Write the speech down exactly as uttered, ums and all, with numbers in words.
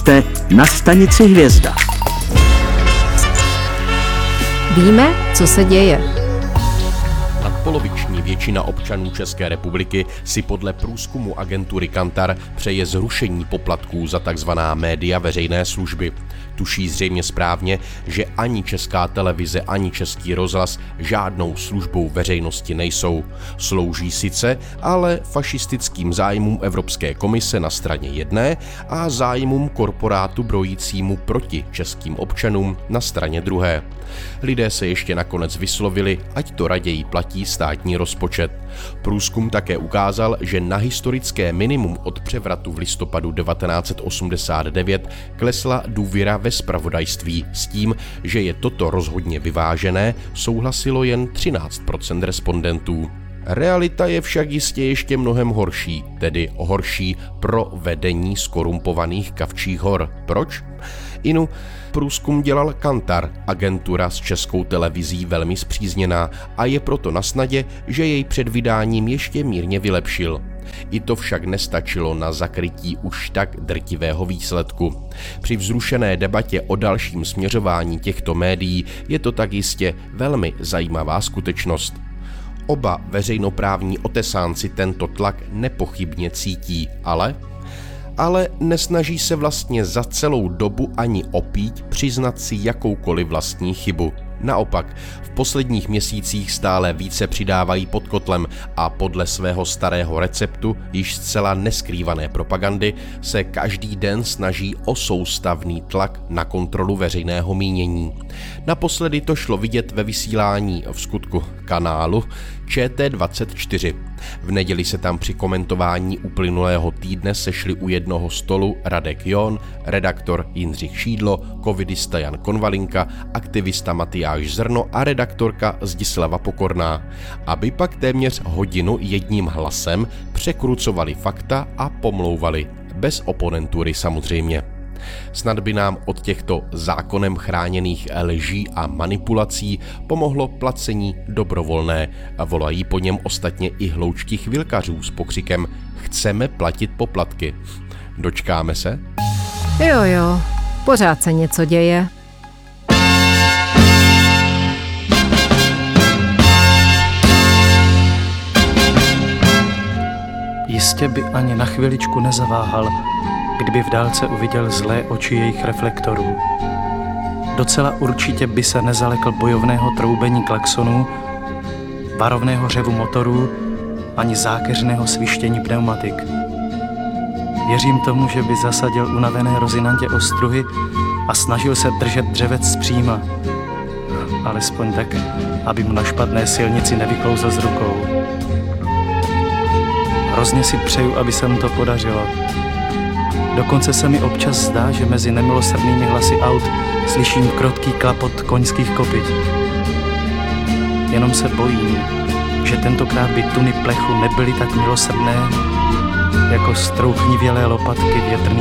Vítejte na stanici Hvězda. Víme, co se děje. Nadpoloviční většina občanů České republiky si podle průzkumu agentury Kantar přeje zrušení poplatků za takzvaná média veřejné služby. Tuší zřejmě správně, že ani Česká televize, ani Český rozhlas žádnou službou veřejnosti nejsou. Slouží sice, ale fašistickým zájmům Evropské komise na straně jedné a zájmům korporátu brojícímu proti českým občanům na straně druhé. Lidé se ještě nakonec vyslovili, ať to raději platí státní rozpočet. Průzkum také ukázal, že na historické minimum od převratu v listopadu devatenáct set osmdesát devět klesla důvěra ve zpravodajství. S tím, že je toto rozhodně vyvážené, souhlasilo jen třináct procent respondentů. Realita je však jistě ještě mnohem horší, tedy horší pro vedení zkorumpovaných Kavčích hor. Proč? Inu, průzkum dělal Kantar, agentura s Českou televizí velmi spřízněná, a je proto na snadě, že jej před vydáním ještě mírně vylepšil. I to však nestačilo na zakrytí už tak drtivého výsledku. Při vzrušené debatě o dalším směřování těchto médií je to tak jistě velmi zajímavá skutečnost. Oba veřejnoprávní otesánci tento tlak nepochybně cítí, ale... ale nesnaží se vlastně za celou dobu ani opít přiznat si jakoukoliv vlastní chybu. Naopak, v posledních měsících stále více přidávají pod kotlem a podle svého starého receptu, již zcela neskrývané propagandy, se každý den snaží o soustavný tlak na kontrolu veřejného mínění. Naposledy to šlo vidět ve vysílání v skutku kanálu Č T dvacet čtyři. V neděli se tam při komentování uplynulého týdne sešli u jednoho stolu Radek John, redaktor Jindřich Šídlo, covidista Jan Konvalinka, aktivista Matyáš Zrno a redaktorka Zdislava Pokorná, aby pak téměř hodinu jedním hlasem překrucovali fakta a pomlouvali, bez oponentury samozřejmě. Snad by nám od těchto zákonem chráněných lží a manipulací pomohlo placení dobrovolné a volají po něm ostatně i hloučky chvilkařů s pokřikem "Chceme platit poplatky". Dočkáme se? Jo, jo, pořád se něco děje. Jistě by ani na chviličku nezaváhal, kdyby v dálce uviděl zlé oči jejich reflektorů. Docela určitě by se nezalekl bojovného troubení klaxonů, varovného řevu motorů ani zákeřného svištění pneumatik. Věřím tomu, že by zasadil unavené rozinantě ostruhy a snažil se držet dřevec zpříma. Alespoň tak, aby mu na špatné silnici nevyklouzl z rukou. Hrozně si přeju, aby se mu to podařilo. Dokonce se mi občas zdá, že mezi nemilosrdnými hlasy aut slyším krotký klapot koňských kopyt. Jenom se bojím, že tentokrát by tuny plechu nebyly tak milosrdné jako strouchnivělé lopatky větrných